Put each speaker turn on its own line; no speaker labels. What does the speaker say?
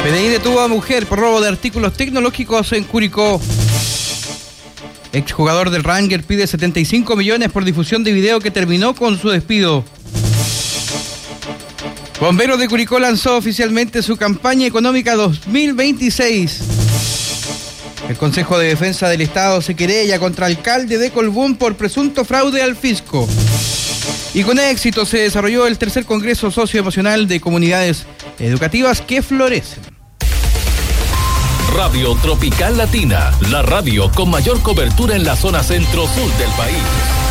PDI detuvo a mujer por robo de artículos tecnológicos en Curicó. Exjugador del Ranger pide 75 millones por difusión de video que terminó con su despido. Bomberos de Curicó lanzó oficialmente su campaña económica 2026. El Consejo de Defensa del Estado se querella contra alcalde de Colbún por presunto fraude al fisco. Y con éxito se desarrolló el tercer Congreso Socioemocional de Comunidades Educativas que Florecen.
Radio Tropical Latina, la radio con mayor cobertura en la zona centro-sur del país.